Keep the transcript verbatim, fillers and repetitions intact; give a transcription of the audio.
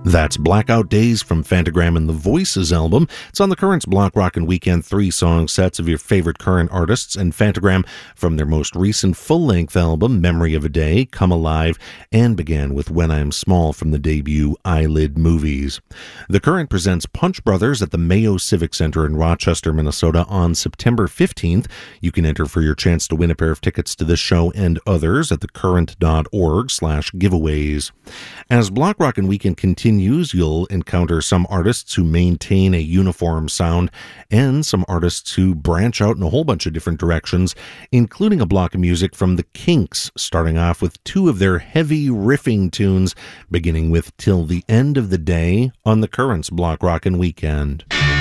That's Blackout Days from Phantogram and the Voices album. It's on the Currents Block Rockin' Weekend three song sets of your favorite current artists, and Phantogram from their most recent full-length album, Memory of a Day, Come Alive, and began with When I'm Small from the debut Eyelid Movies. The Current presents Punch Brothers at the Mayo Civic Center in Rochester, Minnesota on September fifteenth. You can enter for your chance to win a pair of tickets to this show and others at thecurrent.org slash giveaways. As Block Rockin' Weekend continues, you'll encounter some artists who maintain a uniform sound and some artists who branch out in a whole bunch of different directions, including a block of music from the Kinks, starting off with two of their heavy riffing tunes, beginning with Till the End of the Day on the Currents Block Rockin' Weekend.